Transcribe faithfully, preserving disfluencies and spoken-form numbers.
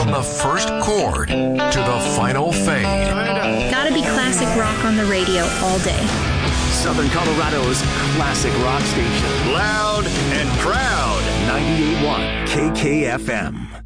From the first chord to the final fade. Gotta be classic rock on the radio all day. Southern Colorado's classic rock station. Loud and proud. ninety-eight point one K K F M.